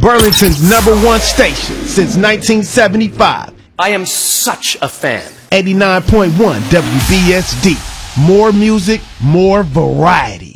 Burlington's #1 station since 1975. I am such a fan. 89.1 WBSD. More music, more variety.